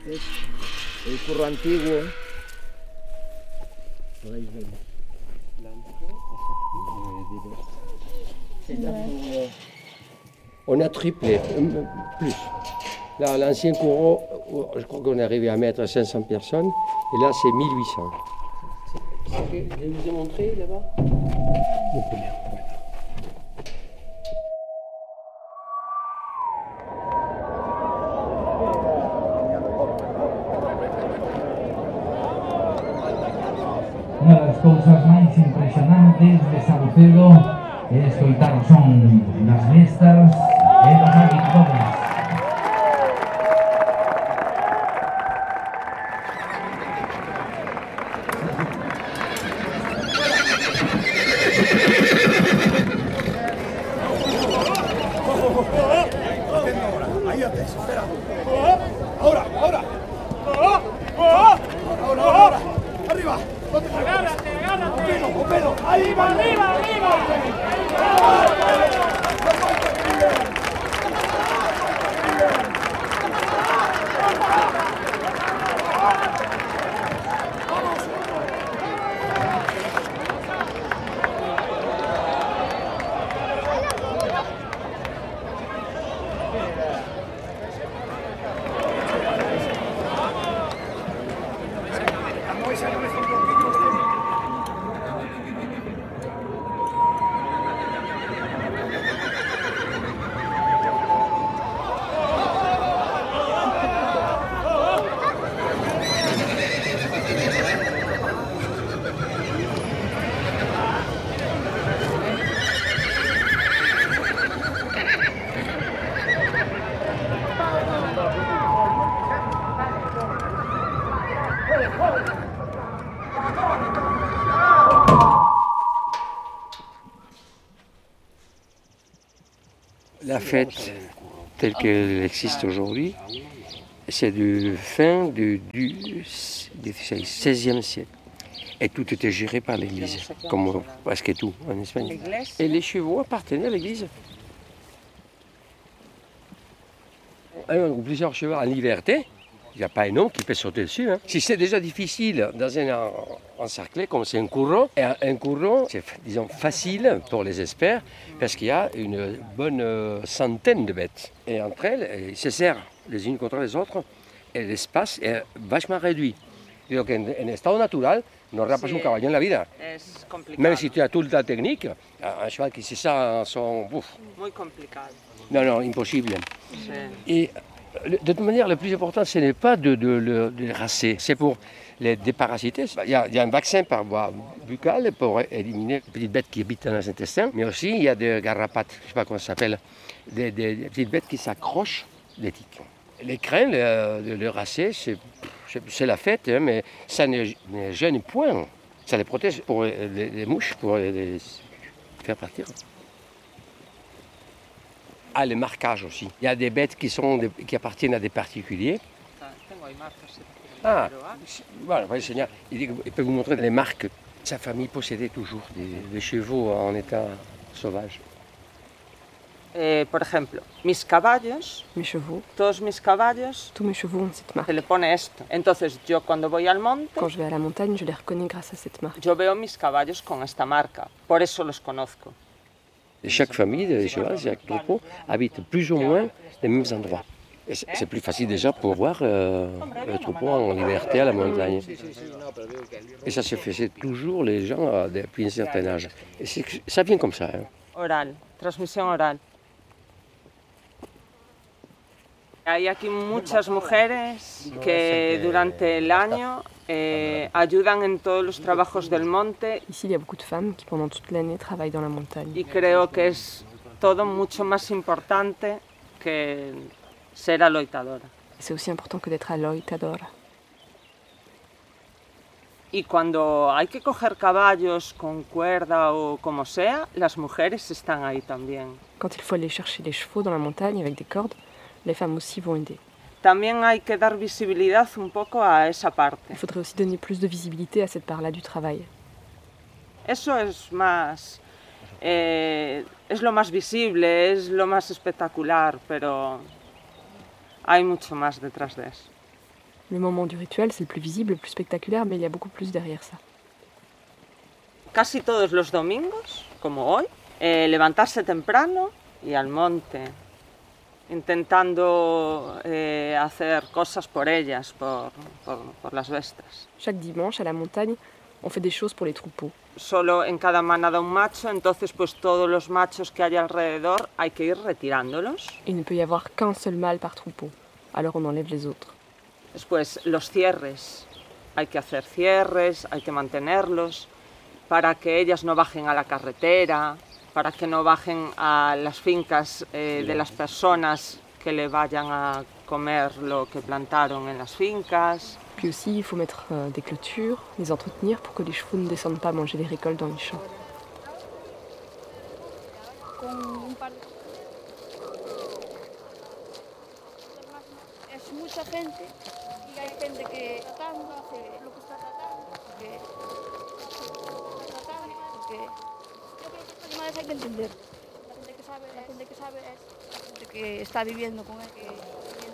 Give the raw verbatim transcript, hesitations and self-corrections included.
Es el curro antiguo. Podéis ver. On a triplé, plus. Là, l'ancien courreau, je crois qu'on est arrivé à mettre cinq cents personnes, et là, c'est mille huit cents. Je vous ai montré là-bas. Beaucoup bien. Una das cousas máis impresionantes de Saucedo é escoitar o son das bestas e das agricultores. Ahí antes, espera. Ahora, ahora. Ahora, ahora. Arriba. Agárrate, agárrate. Pelo, pelo. Ahí va, arriba, arriba. La fête telle qu'elle existe aujourd'hui, c'est du fin du, du, du seizième siècle. Et tout était géré par l'Église, comme presque tout en Espagne. Et les chevaux appartenaient à l'Église. Plusieurs chevaux en liberté, il n'y a pas un homme qui peut sauter dessus. Hein. Si c'est déjà difficile dans un encerclé comme c'est un courron, et un courron, c'est disons facile pour les experts parce qu'il y a une bonne centaine de bêtes. Et entre elles, elles se serrent les unes contre les autres et l'espace est vachement réduit. Donc en, en état natural, no rapas sí, un caballo en la vida. Es complicado. Même si tu as toute la technique, un cheval qui se serre son... Ouf. Muy complicado. Non, non, impossible. Sí. Et de toute manière, le plus important, ce n'est pas de, de, de, de les raser, c'est pour les déparasiter. Il y, a, il y a un vaccin par voie buccale pour éliminer les petites bêtes qui habitent dans les intestins, mais aussi il y a des garrapates, je ne sais pas comment ça s'appelle, des, des, des petites bêtes qui s'accrochent des tiques. Les crins, de le, le raser, c'est, c'est la fête, hein, mais ça ne, ne gêne point. Ça les protège pour les, les mouches, pour les faire partir. Ah, les marquages aussi. Il y a des bêtes qui, sont des, qui appartiennent à des particuliers. Ah, voilà, il, il peut vous montrer les marques. Sa famille possédait toujours des, des chevaux en état sauvage. Eh, por ejemplo, mis caballos, mes chevaux, todos mis caballos, tous mes chevaux ont cette marque. Se le pone esto. Entonces yo cuando voy al monte, quand je vais à la montagne, je les reconnais grâce à cette marque. Yo veo mis caballos con esta marca, por eso los conozco. Et chaque famille de cheval, chaque troupeau, habite plus ou moins les mêmes endroits. Et c'est plus facile déjà pour voir euh, le troupeau en liberté à la montagne. Et ça se faisait toujours les gens depuis un certain âge. Et ça vient comme ça. Hein. Oral, transmisión oral. Hay aquí muchas mujeres que durante el año eh, ayudan en todos los trabajos del monte. Ici, il y a beaucoup de femmes qui pendant toute l'année travaillent dans la montagne. Y creo que es todo mucho más importante que ser aloitadora. C'est aussi important que d'être aloitadora. Y cuando hay que coger caballos con cuerda o como sea, las mujeres están ahí también. Quand il faut aller chercher les chevaux dans la montagne avec des cordes, les femmes aussi vont aider. También hay que dar visibilidad un poco a esa parte. Il faudrait aussi donner plus de visibilité à cette part-là du travail. Eso es más, eh, es lo más visible, es lo más espectacular, pero hay mucho más detrás de eso. Le moment du rituel, c'est le plus visible, le plus spectaculaire, mais il y a beaucoup plus derrière ça. Casi todos los domingos, como hoy, eh, levantarse temprano y al monte, intentando eh, hacer cosas por ellas, por, por, por las bestas. Chaque dimanche, à la montagne, on fait des choses pour les troupeaux. Solo en cada manada un macho, entonces pues todos los machos que hay alrededor hay que ir retirándolos. Il ne peut y avoir qu'un seul mâle par troupeau, alors on enlève les autres. Después los cierres, hay que hacer cierres, hay que mantenerlos para que ellas no bajen a la carretera, para que no bajen a las fincas eh, de las personas que le vayan a comer lo que plantaron en las fincas. Puis aussi, il faut mettre euh, des clôtures, les entretenir pour que les chevaux ne descendent pas manger les récoltes dans les champs. Es mucha gente y hay gente que tratando, hace lo que está tratando, porque está tratando, porque yo creo que los animales hay que entender. La gente que sabe, la gente que sabe es la gente que está viviendo con él, que